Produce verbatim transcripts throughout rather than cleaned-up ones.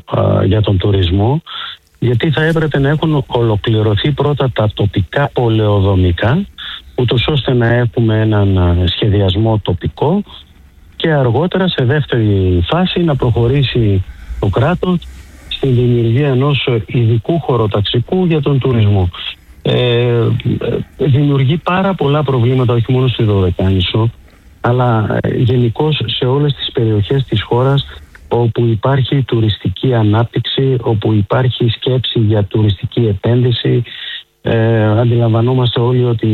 α, για τον τουρισμό, γιατί θα έπρεπε να έχουν ολοκληρωθεί πρώτα τα τοπικά πολεοδομικά, ούτως ώστε να έχουμε έναν σχεδιασμό τοπικό και αργότερα σε δεύτερη φάση να προχωρήσει το κράτος στη δημιουργία ενός ειδικού χωροταξικού για τον τουρισμό. Ε, δημιουργεί πάρα πολλά προβλήματα όχι μόνο στη Δωδεκάνησο, αλλά γενικώς σε όλες τις περιοχές της χώρας όπου υπάρχει τουριστική ανάπτυξη, όπου υπάρχει σκέψη για τουριστική επένδυση. Ε, αντιλαμβανόμαστε όλοι ότι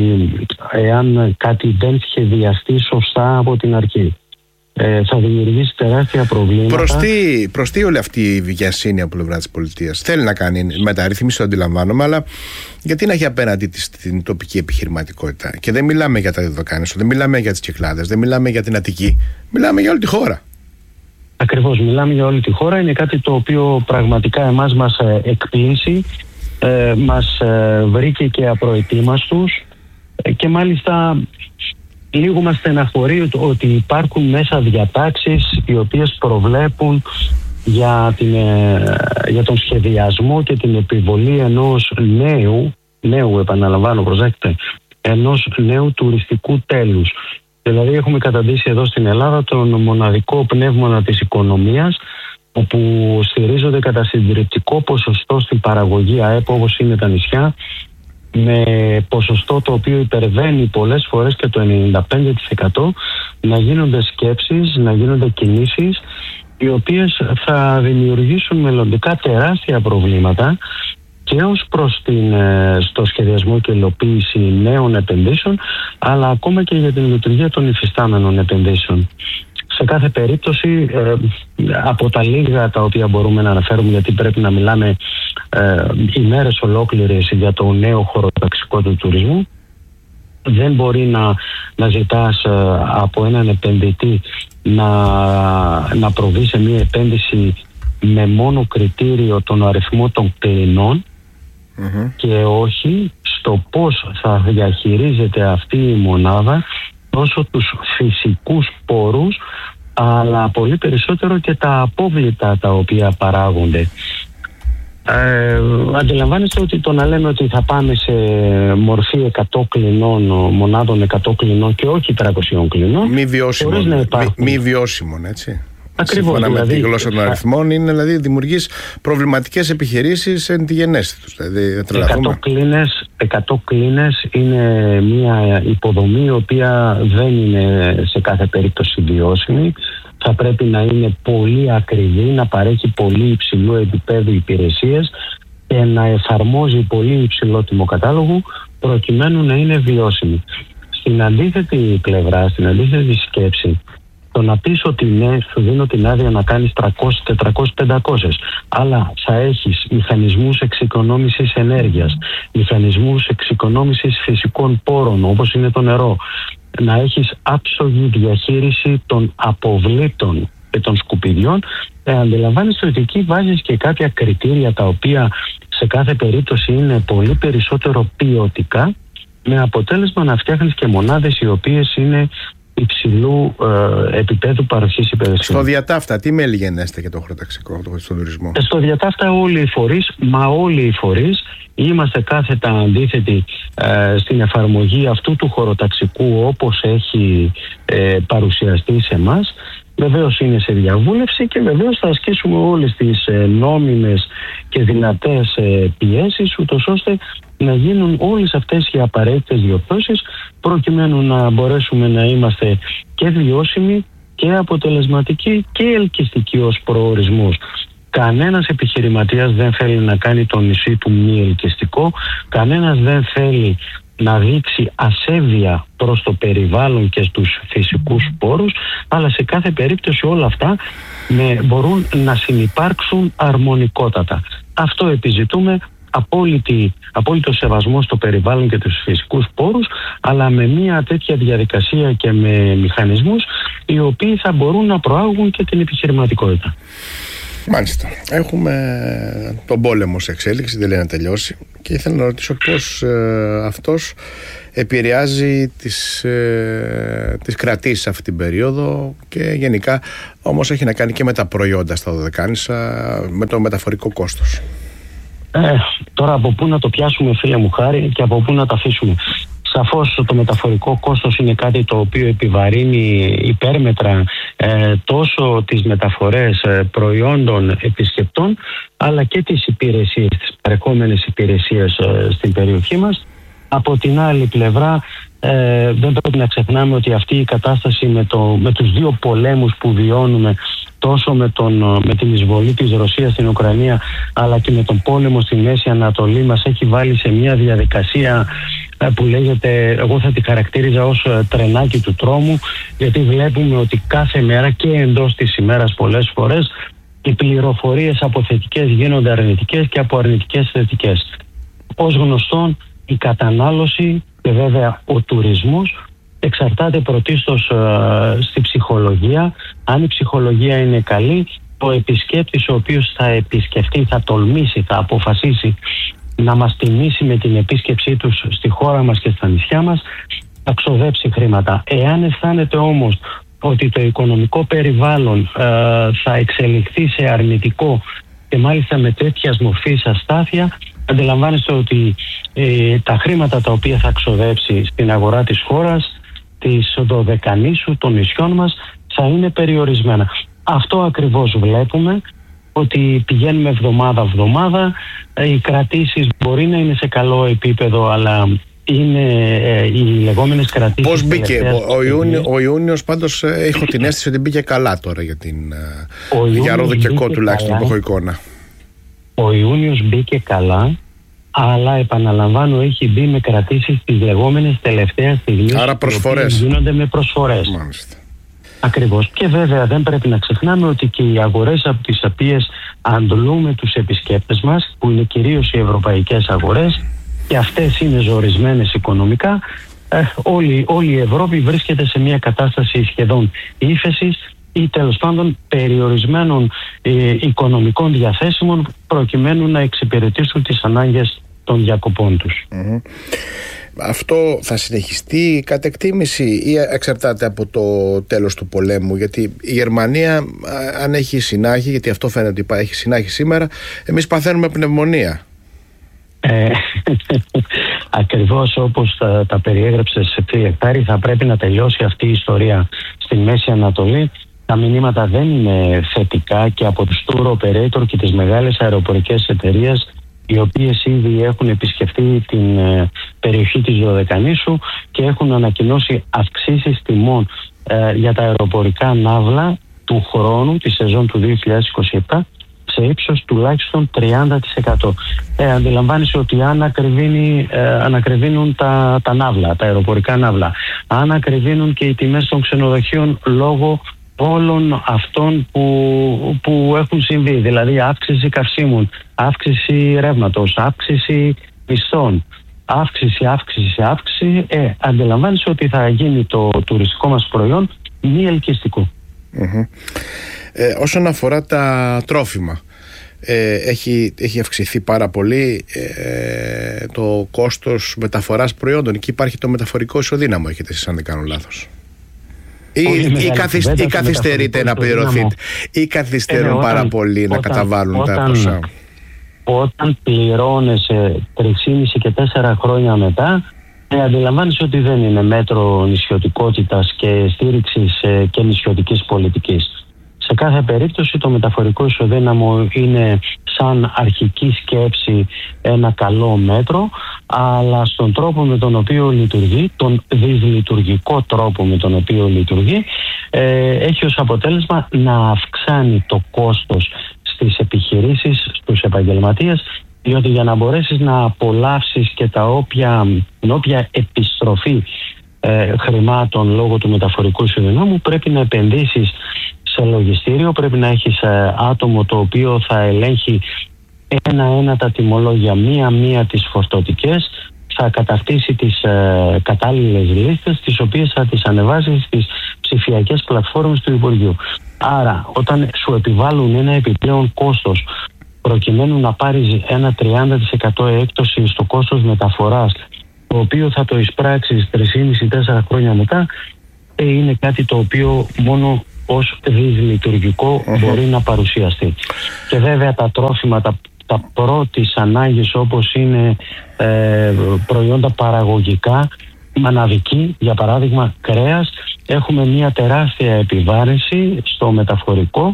εάν κάτι δεν σχεδιαστεί σωστά από την αρχή, ε, θα δημιουργήσει τεράστια προβλήματα. Προς τι, προς τι όλη αυτή η βιασύνη από πλευρά της πολιτείας? Θέλει να κάνει μεταρρύθμιση, το αντιλαμβάνομαι, αλλά γιατί να έχει απέναντι της την τοπική επιχειρηματικότητα? Και δεν μιλάμε για τα Δωδεκάνησο, δεν μιλάμε για τις Κυκλάδες, δεν μιλάμε για την Αττική, μιλάμε για όλη τη χώρα. Ακριβώς, μιλάμε για όλη τη χώρα. Είναι κάτι το οποίο πραγματικά εμάς μας ε, εκπλήσει, ε, μας ε, βρήκε και απροετοίμαστους ε, και μάλιστα λίγο μας στεναχωρεί ότι υπάρχουν μέσα διατάξεις οι οποίες προβλέπουν για, την, ε, για τον σχεδιασμό και την επιβολή ενός νέου, νέου επαναλαμβάνω, προσέξτε, ενός νέου τουριστικού τέλους. Δηλαδή έχουμε καταντήσει εδώ στην Ελλάδα τον μοναδικό πνεύμονα της οικονομίας, όπου στηρίζονται κατά συντριπτικό ποσοστό στην παραγωγή ΑΕΠ, όπως είναι τα νησιά, με ποσοστό το οποίο υπερβαίνει πολλές φορές και το ενενήντα πέντε τοις εκατό, να γίνονται σκέψεις, να γίνονται κινήσεις οι οποίες θα δημιουργήσουν μελλοντικά τεράστια προβλήματα και ως προς την, στο σχεδιασμό και υλοποίηση νέων επενδύσεων, αλλά ακόμα και για την λειτουργία των υφιστάμενων επενδύσεων. Σε κάθε περίπτωση, ε, από τα λίγα τα οποία μπορούμε να αναφέρουμε, γιατί πρέπει να μιλάμε ε, ημέρες ολόκληρες για το νέο χωροταξικό του τουρισμού, δεν μπορεί να, να ζητάς ε, από έναν επενδυτή να, να προβεί σε μια επένδυση με μόνο κριτήριο τον αριθμό των κλινών, mm-hmm. και όχι στο πώς θα διαχειρίζεται αυτή η μονάδα τόσο τους φυσικούς πόρους, αλλά πολύ περισσότερο και τα απόβλητα τα οποία παράγονται. Ε, αντιλαμβάνεστε ότι το να λέμε ότι θα πάμε σε μορφή εκατό κλινών, μονάδων εκατό κλινών και όχι τριακόσια κλινών, μη βιώσιμων, μη, μη βιώσιμων, έτσι. Ακριβώς, σύμφωνα δηλαδή, με τη γλώσσα των αριθμών, είναι δηλαδή δημιουργείς προβληματικές επιχειρήσεις εν τη γενέση τους. Δηλαδή, εκατό κλίνες είναι μια υποδομή η οποία δεν είναι σε κάθε περίπτωση βιώσιμη. Θα πρέπει να είναι πολύ ακριβή, να παρέχει πολύ υψηλό επίπεδο υπηρεσίες και να εφαρμόζει πολύ υψηλό τιμοκατάλογο προκειμένου να είναι βιώσιμη. Στην αντίθετη πλευρά, στην αντίθετη σκέψη, το να πεις ότι ναι, σου δίνω την άδεια να κάνεις τριακόσιες, τετρακόσιες, πεντακόσιες, αλλά θα έχεις μηχανισμούς εξοικονόμησης ενέργειας, μηχανισμούς εξοικονόμησης φυσικών πόρων όπως είναι το νερό, να έχεις άψογη διαχείριση των αποβλήτων και των σκουπιδιών, ε, αντιλαμβάνεσαι ότι εκεί βάζεις και κάποια κριτήρια τα οποία σε κάθε περίπτωση είναι πολύ περισσότερο ποιοτικά, με αποτέλεσμα να φτιάχνεις και μονάδες οι οποίες είναι υψηλού ε, επίπεδου παροχής υπηρεσιών. Στο διατάφτα, τι μέλη γενέστε για το χωροταξικό, στον τουρισμό? Στο διατάφτα όλοι οι φορείς, μα όλοι οι φορείς, είμαστε κάθετα αντίθετοι ε, στην εφαρμογή αυτού του χωροταξικού όπως έχει ε, παρουσιαστεί σε εμάς. Βεβαίως είναι σε διαβούλευση και βεβαίως θα ασκήσουμε όλες τις ε, νόμιμες και δυνατές ε, πιέσεις, ούτως ώστε να γίνουν όλες αυτές οι απαραίτητες διορθώσεις προκειμένου να μπορέσουμε να είμαστε και βιώσιμοι και αποτελεσματικοί και ελκυστικοί ως προορισμούς. Κανένας επιχειρηματίας δεν θέλει να κάνει το νησί του μη ελκυστικό, κανένας δεν θέλει να δείξει ασέβεια προς το περιβάλλον και στους φυσικούς πόρους, αλλά σε κάθε περίπτωση όλα αυτά ναι, μπορούν να συνυπάρξουν αρμονικότατα. Αυτό επιζητούμε, απόλυτη, απόλυτο σεβασμό στο περιβάλλον και τους φυσικούς πόρους, αλλά με μια τέτοια διαδικασία και με μηχανισμούς οι οποίοι θα μπορούν να προάγουν και την επιχειρηματικότητα. Μάλιστα. Έχουμε τον πόλεμο σε εξέλιξη, δεν λέει να τελειώσει, και ήθελα να ρωτήσω πώς ε, αυτός επηρεάζει τις, ε, τις κρατήσεις αυτή την περίοδο και γενικά όμως έχει να κάνει και με τα προϊόντα στα Δωδεκάνησα, με το μεταφορικό κόστος. Ε, τώρα από πού να το πιάσουμε, φίλε μου Χάρη, και από πού να τα αφήσουμε. Σαφώς το μεταφορικό κόστος είναι κάτι το οποίο επιβαρύνει υπέρμετρα ε, τόσο τις μεταφορές ε, προϊόντων επισκεπτών, αλλά και τις υπηρεσίες, τις παρεχόμενες υπηρεσίες ε, στην περιοχή μας. Από την άλλη πλευρά ε, δεν πρέπει να ξεχνάμε ότι αυτή η κατάσταση με, το, με τους δύο πολέμους που βιώνουμε, τόσο με, τον, με την εισβολή της Ρωσίας στην Ουκρανία αλλά και με τον πόλεμο στη Μέση Ανατολή, μας έχει βάλει σε μια διαδικασία που λέγεται, εγώ θα τη χαρακτήριζα ως τρενάκι του τρόμου, γιατί βλέπουμε ότι κάθε μέρα και εντός της ημέρας πολλές φορές οι πληροφορίες από θετικές γίνονται αρνητικές και από αρνητικές θετικές. Ως γνωστόν, η κατανάλωση και βέβαια ο τουρισμός εξαρτάται πρωτίστως ε, στη ψυχολογία. Αν η ψυχολογία είναι καλή, ο επισκέπτης ο οποίος θα επισκεφτεί, θα τολμήσει, θα αποφασίσει να μας τιμήσει με την επίσκεψή τους στη χώρα μας και στα νησιά μας, θα ξοδέψει χρήματα. Εάν αισθάνεται όμως ότι το οικονομικό περιβάλλον ε, θα εξελιχθεί σε αρνητικό και μάλιστα με τέτοια μορφής αστάθεια, αντιλαμβάνεστε ότι ε, τα χρήματα τα οποία θα ξοδέψει στην αγορά της χώρας, της Δωδεκανήσου, των νησιών μας, θα είναι περιορισμένα. Αυτό ακριβώς βλέπουμε, ότι πηγαίνουμε εβδομάδα-εβδομάδα, οι κρατήσεις μπορεί να είναι σε καλό επίπεδο, αλλά είναι ε, οι λεγόμενες κρατήσεις. Πώς μπήκε ο, ο, Ιούνιο, ο Ιούνιος, πάντως έχω την αίσθηση ότι μπήκε καλά τώρα για, την, για Ρόδο και Κό τουλάχιστον που έχω εικόνα. Ο Ιούνιος μπήκε καλά, αλλά επαναλαμβάνω έχει μπει με κρατήσεις τις λεγόμενες τελευταίες στιγμές. Άρα προσφορές. Γίνονται με προσφορές. Μάλιστα. Ακριβώς. Και βέβαια δεν πρέπει να ξεχνάμε ότι και οι αγορές από τις οποίες αντλούμε τους επισκέπτες μας, που είναι κυρίως οι ευρωπαϊκές αγορές, και αυτές είναι ζορισμένες οικονομικά, ε, όλη, όλη η Ευρώπη βρίσκεται σε μια κατάσταση σχεδόν ύφεσης ή τέλος πάντων περιορισμένων ε, οικονομικών διαθέσιμων, προκειμένου να εξυπηρετήσουν τις ανάγκες των διακοπών τους. Mm-hmm. Αυτό θα συνεχιστεί κατ' εκτίμηση ή εξαρτάται από το τέλος του πολέμου? Γιατί η Γερμανία, αν έχει συνάχη, γιατί αυτό φαίνεται ότι έχει συνάχη σήμερα, εμείς παθαίνουμε πνευμονία. Ε, ακριβώς όπως τα, τα περιέγραψες, Εκτάρη, θα πρέπει να τελειώσει αυτή η ιστορία στη Μέση Ανατολή. Τα μηνύματα δεν είναι θετικά και από τους tour operator και τις μεγάλες αεροπορικές εταιρείες, οι οποίες ήδη έχουν επισκεφτεί την ε, περιοχή της Δωδεκανήσου και έχουν ανακοινώσει αυξήσεις τιμών ε, για τα αεροπορικά ναύλα του χρόνου, τη σεζόν του δύο χιλιάδες είκοσι επτά, σε ύψος τουλάχιστον τριάντα τοις εκατό. Ε, αντιλαμβάνεσαι ότι αν ακριβίνει, ε, ανακριβίνουν τα, τα ναύλα, τα αεροπορικά ναύλα, αν ακριβίνουν και οι τιμές των ξενοδοχείων λόγω όλων αυτών που, που έχουν συμβεί, δηλαδή αύξηση καυσίμων, αύξηση ρεύματος, αύξηση μισθών, αύξηση, αύξηση, αύξηση, ε, αντιλαμβάνεσαι ότι θα γίνει το τουριστικό μας προϊόν μη ελκυστικό. Mm-hmm. Ε, όσον αφορά τα τρόφιμα, ε, έχει, έχει αυξηθεί πάρα πολύ ε, το κόστος μεταφοράς προϊόντων. Εκεί υπάρχει το μεταφορικό ισοδύναμο, έχετε εσείς, αν δεν κάνω λάθος. Ή, ή, καθυσ, ή καθυστερείτε να πληρωθείτε, ή καθυστερούν ε, πάρα πολύ όταν, να καταβάλουν όταν, τα ποσά. Όταν πληρώνεσαι τρία και τέσσερα χρόνια μετά, ε, αντιλαμβάνεσαι ότι δεν είναι μέτρο νησιωτικότητας και στήριξης ε, και νησιωτικής πολιτικής. Σε κάθε περίπτωση το μεταφορικό ισοδύναμο είναι σαν αρχική σκέψη ένα καλό μέτρο, αλλά στον τρόπο με τον οποίο λειτουργεί, τον δυσλειτουργικό τρόπο με τον οποίο λειτουργεί, ε, έχει ως αποτέλεσμα να αυξάνει το κόστος στις επιχειρήσεις, στους επαγγελματίες, διότι για να μπορέσεις να απολαύσεις και τα όποια, την όποια επιστροφή ε, χρημάτων λόγω του μεταφορικού ισοδυνάμου, πρέπει να επενδύσεις σε λογιστήριο, πρέπει να έχεις ε, άτομο το οποίο θα ελέγχει ένα-ένα τα τιμολόγια, μία-μία τις φορτωτικές, θα καταρτήσει τις ε, κατάλληλες λίστες, τις οποίες θα τις ανεβάσει στις ψηφιακές πλατφόρμες του Υπουργείου. Άρα, όταν σου επιβάλλουν ένα επιπλέον κόστος προκειμένου να πάρεις ένα τριάντα τοις εκατό έκπτωση στο κόστος μεταφοράς το οποίο θα το εισπράξεις τρία και μισό με τέσσερα χρόνια μετά, ε, είναι κάτι το οποίο μόνο ως δυσλειτουργικό mm-hmm. μπορεί να παρουσιαστεί. Και βέβαια τα τρόφιμα, τα, τα πρώτης ανάγκης, όπως είναι ε, προϊόντα παραγωγικά, μαναδική, για παράδειγμα κρέας, έχουμε μια τεράστια επιβάρυνση στο μεταφορικό,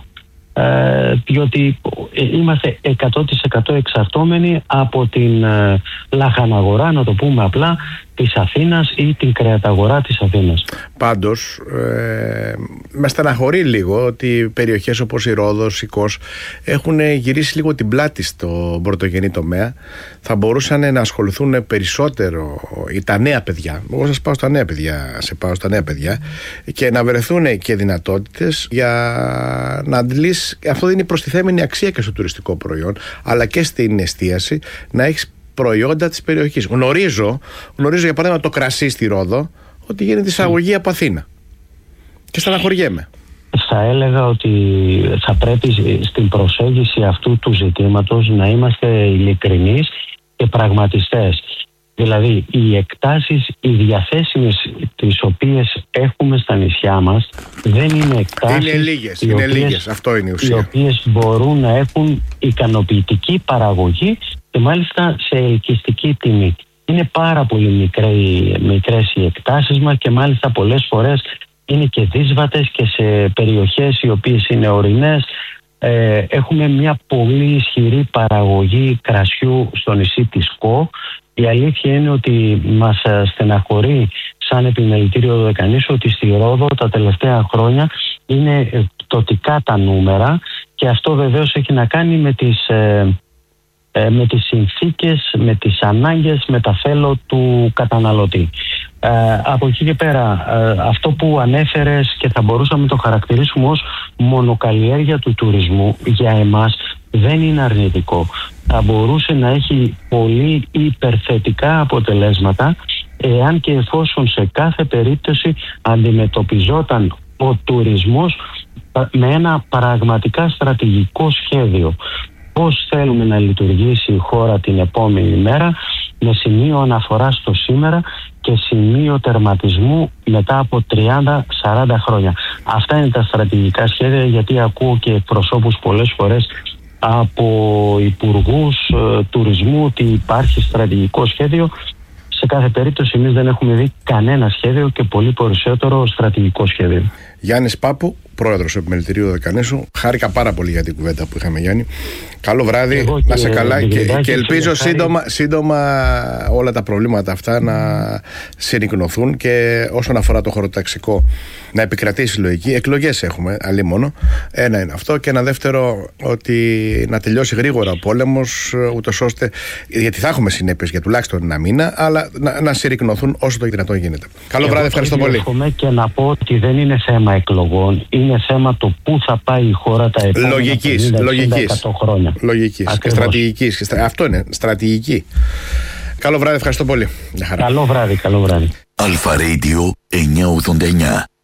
ε, διότι είμαστε εκατό τοις εκατό εξαρτώμενοι από την ε, λαχαναγορά, να το πούμε απλά, της Αθήνας ή την κρεαταγορά της Αθήνας. Πάντως, ε, με στεναχωρεί λίγο ότι περιοχές όπως η Ρόδος, η Κος έχουν γυρίσει λίγο την πλάτη στο πρωτογενή τομέα. Θα μπορούσαν να ασχοληθούν περισσότερο τα νέα παιδιά. Εγώ σας πάω στα νέα παιδιά, σε πάω στα νέα παιδιά και να βρεθούν και δυνατότητες για να αντλείς. Αυτό δίνει προστιθέμενη αξία και στο τουριστικό προϊόν, αλλά και στην εστίαση, να έχεις προϊόντα της περιοχής. Γνωρίζω, γνωρίζω για παράδειγμα το κρασί στη Ρόδο ότι γίνεται εισαγωγή από Αθήνα και στεναχωριέμαι. Θα έλεγα ότι θα πρέπει στην προσέγγιση αυτού του ζητήματος να είμαστε ειλικρινείς και πραγματιστές. Δηλαδή οι εκτάσεις, οι διαθέσιμες τις οποίες έχουμε στα νησιά μας δεν είναι εκτάσεις, είναι λίγες, οι είναι οποίες, λίγες. Αυτό είναι η ουσία. οι οποίες μπορούν να έχουν ικανοποιητική παραγωγή και μάλιστα σε ελκυστική τιμή. Είναι πάρα πολύ μικρές, μικρές οι εκτάσεις μας και μάλιστα πολλές φορές είναι και δύσβατες και σε περιοχές οι οποίες είναι ορεινές. Ε, έχουμε μια πολύ ισχυρή παραγωγή κρασιού στο νησί της Κο. Η αλήθεια είναι ότι μας στεναχωρεί σαν επιμελητήριο Δωδεκανήσου ότι στη Ρόδο τα τελευταία χρόνια είναι πτωτικά τα νούμερα και αυτό βεβαίως έχει να κάνει με τις, ε, ε, με τις συνθήκες, με τις ανάγκες, με τα θέλω του καταναλωτή. Ε, από εκεί και πέρα, ε, αυτό που ανέφερες και θα μπορούσαμε να το χαρακτηρίσουμε ως μονοκαλλιέργεια του τουρισμού, για εμάς δεν είναι αρνητικό. Θα μπορούσε να έχει πολύ υπερθετικά αποτελέσματα εάν και εφόσον σε κάθε περίπτωση αντιμετωπιζόταν ο τουρισμός με ένα πραγματικά στρατηγικό σχέδιο. Πώς θέλουμε να λειτουργήσει η χώρα την επόμενη μέρα, με σημείο αναφορά στο σήμερα και σημείο τερματισμού μετά από τριάντα με σαράντα χρόνια. Αυτά είναι τα στρατηγικά σχέδια, γιατί ακούω και προσώπους πολλές φορές από υπουργούς ε, τουρισμού ότι υπάρχει στρατηγικό σχέδιο. Σε κάθε περίπτωση εμείς δεν έχουμε δει κανένα σχέδιο και πολύ περισσότερο στρατηγικό σχέδιο. Γιάννης Πάπου, πρόεδρος του Επιμελητηρίου Δωδεκανήσου. Χάρηκα πάρα πολύ για την κουβέντα που είχαμε, Γιάννη. Καλό βράδυ, εγώ να σε καλά και, και, και ελπίζω σύντομα, σύντομα όλα τα προβλήματα αυτά να συρρικνωθούν και όσον αφορά το χωροταξικό να επικρατήσει η λογική. Εκλογές έχουμε, αλλήμονο. Ένα είναι αυτό και ένα δεύτερο ότι να τελειώσει γρήγορα ο πόλεμος, ούτως ώστε, γιατί θα έχουμε συνέπειες για τουλάχιστον ένα μήνα, αλλά να, να συρρικνωθούν όσο το δυνατόν γίνεται. Καλό εγώ βράδυ, ευχαριστώ πολύ. Και να πω ότι δεν είναι θέμα εκλογών, είναι θέμα το πού θα πάει η χώρα τα επόμενα λογικής, πενήντα, λογικής, εκατό χρόνια. Λογικής και στρατηγικής. Και στρα... Αυτό είναι, στρατηγική. Καλό βράδυ, ευχαριστώ πολύ. Καλό βράδυ, καλό βράδυ. Αλφα Radio εννιακόσια ογδόντα εννιά.